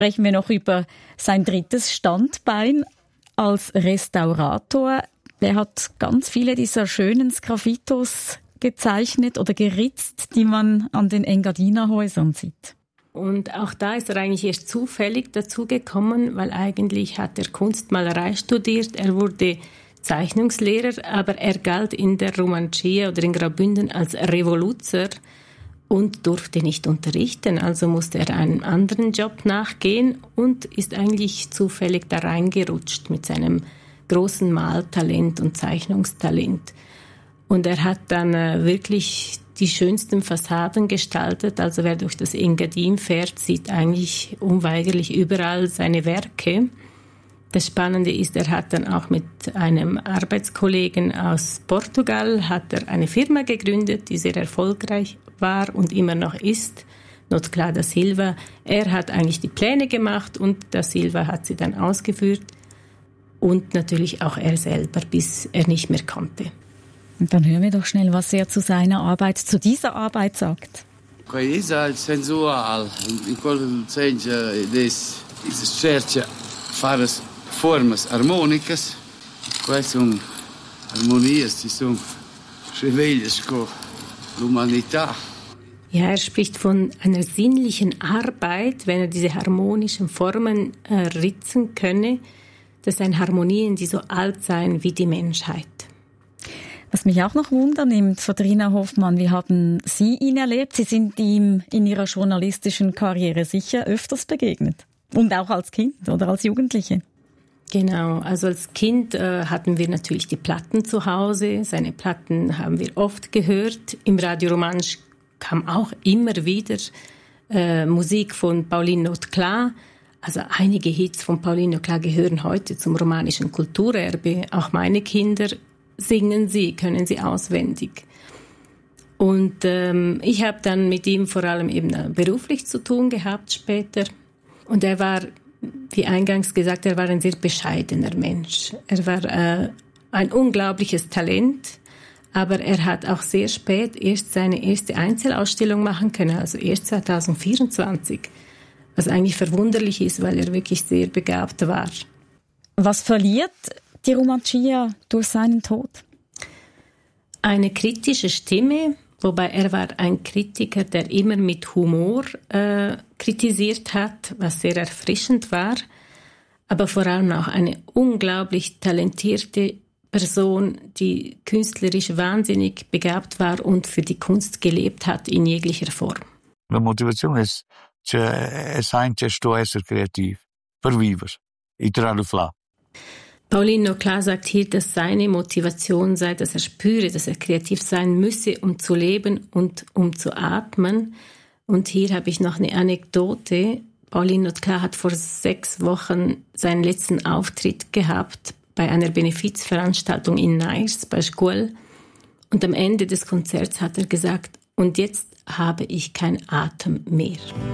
Sprechen wir noch über sein drittes Standbein als Restaurator. Er hat ganz viele dieser schönen Sgraffitos gezeichnet oder geritzt, die man an den Engadiner-Häusern sieht. Und auch da ist er eigentlich erst zufällig dazugekommen, weil eigentlich hat er Kunstmalerei studiert. Er wurde Zeichnungslehrer, aber er galt in der Romancia oder in Graubünden als Revoluzer und durfte nicht unterrichten. Also musste er einem anderen Job nachgehen und ist eigentlich zufällig da reingerutscht mit seinem großen Maltalent und Zeichnungstalent. Und er hat dann wirklich die schönsten Fassaden gestaltet. Also wer durch das Engadin fährt, sieht eigentlich unweigerlich überall seine Werke. Das Spannende ist, er hat dann auch mit einem Arbeitskollegen aus Portugal hat er eine Firma gegründet, die sehr erfolgreich war und immer noch ist, Notcla da Silva. Er hat eigentlich die Pläne gemacht und da Silva hat sie dann ausgeführt und natürlich auch er selber, bis er nicht mehr konnte. Und dann hören wir doch schnell, was er zu seiner Arbeit, zu dieser Arbeit sagt. Questa sensual, in quel senso es cerca fare formas harmonicas, queste sono harmonias, die sono sveglias con l'umanità. Ja, er spricht von einer sinnlichen Arbeit, wenn er diese harmonischen Formen ritzen könne. Das seien Harmonien, die so alt seien wie die Menschheit. Was mich auch noch wundernimmt, Sabrina Hoffmann, wie haben Sie ihn erlebt? Sie sind ihm in Ihrer journalistischen Karriere sicher öfters begegnet. Und auch als Kind oder als Jugendliche. Genau, also als Kind hatten wir natürlich die Platten zu Hause. Seine Platten haben wir oft gehört. Im Radio Romansch kam auch immer wieder Musik von Pauline Notcla. Also einige Hits von Pauline Notcla gehören heute zum romanischen Kulturerbe. Auch meine Kinder singen sie, können sie auswendig. Und ich habe dann mit ihm vor allem eben beruflich zu tun gehabt später. Und er war, wie eingangs gesagt, er war ein sehr bescheidener Mensch. Er war ein unglaubliches Talent, aber er hat auch sehr spät erst seine erste Einzelausstellung machen können, also erst 2024, was eigentlich verwunderlich ist, weil er wirklich sehr begabt war. Was verliert die Romancia durch seinen Tod? Eine kritische Stimme, wobei er war ein Kritiker, der immer mit Humor kritisiert hat, was sehr erfrischend war, aber vor allem auch eine unglaublich talentierte Person, die künstlerisch wahnsinnig begabt war und für die Kunst gelebt hat in jeglicher Form. La motivazione è sempre essere creativ, per vivere, e tirare fla. Pauline Notcla sagt hier, dass seine Motivation sei, dass er spüre, dass er kreativ sein müsse, um zu leben und um zu atmen. Und hier habe ich noch eine Anekdote. Pauline Notcla hat vor 6 Wochen seinen letzten Auftritt gehabt bei einer Benefizveranstaltung in Neirs bei Scuol. Und am Ende des Konzerts hat er gesagt, und jetzt habe ich keinen Atem mehr.